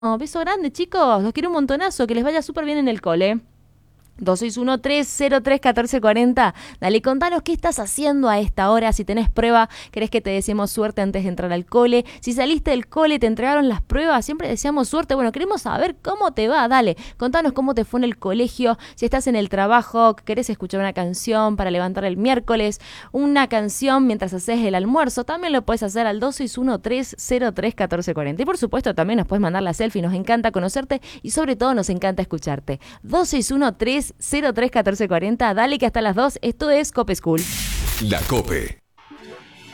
Beso grande, chicos. Los quiero un montonazo. Que les vaya súper bien en el cole. 261-303-1440. Dale, contanos qué estás haciendo a esta hora. Si tenés prueba, querés que te deseemos suerte antes de entrar al cole. Si saliste del cole, te entregaron las pruebas, siempre deseamos suerte. Bueno, queremos saber cómo te va. Dale, contanos cómo te fue en el colegio. Si estás en el trabajo, querés escuchar una canción para levantar el miércoles, una canción mientras haces el almuerzo, también lo puedes hacer al 261-303-1440. Y por supuesto, también nos puedes mandar la selfie. Nos encanta conocerte y sobre todo nos encanta escucharte. 261-303-1440. Dale que hasta las 2. Esto es Cope School. La Cope.